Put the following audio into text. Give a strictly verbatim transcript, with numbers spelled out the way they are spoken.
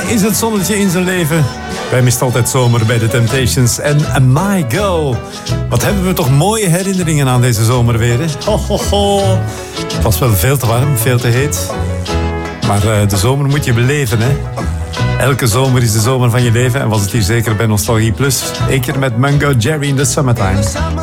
is het zonnetje in zijn leven? Bij mij is het altijd zomer bij de Temptations en My Girl. Wat hebben we toch mooie herinneringen aan deze zomer weer, hè? Ho, ho, ho. Het was wel veel te warm, veel te heet. Maar uh, de zomer moet je beleven, hè? Elke zomer is de zomer van je leven. En was het hier zeker bij Nostalgie Plus. Eén keer met Mungo Jerry in the Summertime.